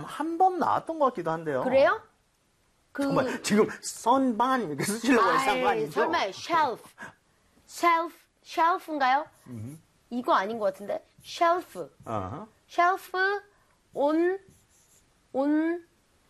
한 번 나왔던 것 같기도 한데요. 그래요? 정말 지금 선반 이렇게 쓰시려고 하신 거 아니죠? 설마 shelf인가요? 이거 아닌 것 같은데? shelf. 어허. shelf on